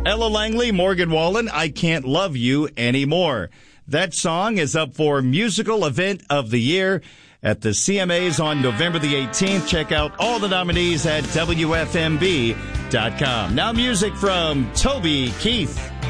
Ella Langley, Morgan Wallen, I Can't Love You Anymore. That song is up for Musical Event of the Year at the CMAs on November the 18th. Check out all the nominees at WFMB.com. Now music from Toby Keith.